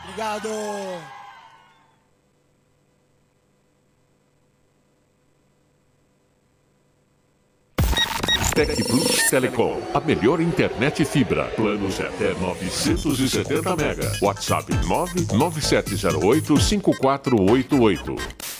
Obrigado. Tec Plus Telecom, a melhor internet fibra. Planos até 970 mega. WhatsApp 997085488.